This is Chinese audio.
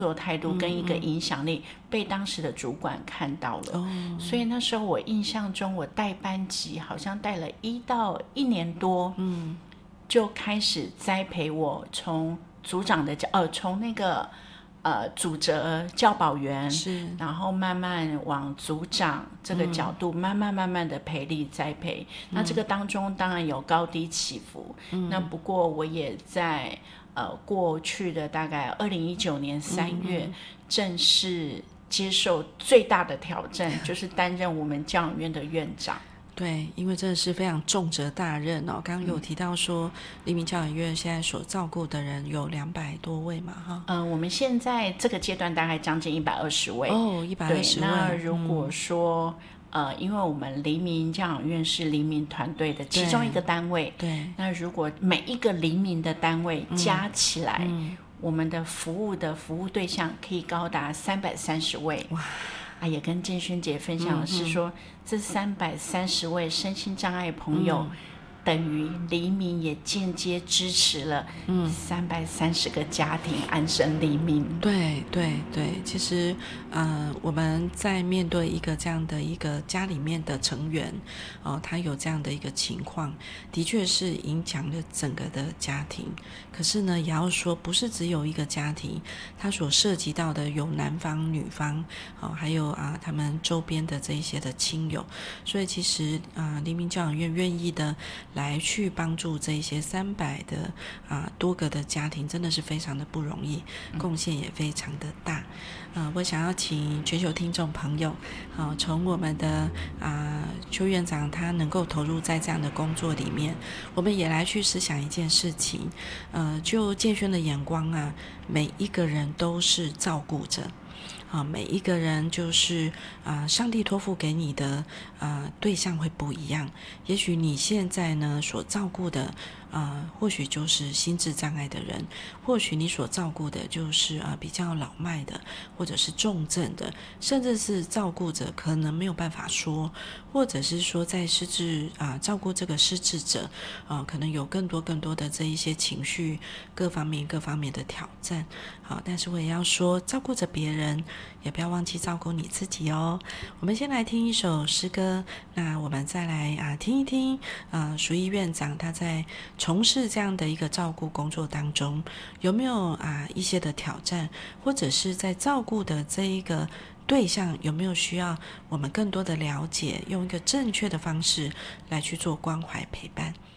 作态度跟一个影响力被当时的主管看到了。所以那时候我印象中，我带班级好像带了1到1年多，就开始栽培我从组长的从那个组织教保员， 是， 然后慢慢往组长这个角度，慢慢的培力栽培。那这个当中当然有高低起伏，那不过我也在过去的大概2019年3月，正式接受最大的挑战，就是担任我们教养院的院长。 对，因为真的是非常重责大任哦。刚刚有提到说，黎明教养院现在所照顾的人有200多位嘛，哈。 我们现在这个阶段大概将近120位。 哦，120位。 那如果说，因为我们黎明教养院是黎明团队的其中一个单位， 对。 那如果每一个黎明的单位加起来，我们的服务对象可以高达330位。 哇！ 也跟建轩姐分享的是说，这330位身心障碍朋友，等于黎明也间接支持了330个家庭安身立命。 对对对，其实我们在面对一个这样的一个家里面的成员他有这样的一个情况，的确是影响了整个的家庭。可是呢，也要说不是只有一个家庭，它所涉及到的有男方女方还有他们周边的这一些的亲友。所以其实黎明教养院愿意的来去帮助这一些300的多个的家庭，真的是非常的不容易，贡献也非常的大。我想要请全球听众朋友从我们的邱院长他能够投入在这样的工作里面，我们也来去思想一件事情。就建轩的眼光每一个人都是照顾者每一个人就是上帝托付给你的对象会不一样。也许你现在呢所照顾的或许就是心智障碍的人，或许你所照顾的就是比较老迈的，或者是重症的，甚至是照顾者可能没有办法说，或者是说在失智照顾这个失智者可能有更多的这一些情绪各方面的挑战。但是我也要说，照顾着别人也不要忘记照顾你自己哦。我们先来听一首诗歌，那我们再来听一听淑仪院长他在从事这样的一个照顾工作当中有没有一些的挑战，或者是在照顾的这一个对象有没有需要我们更多的了解，用一个正确的方式来去做关怀陪伴。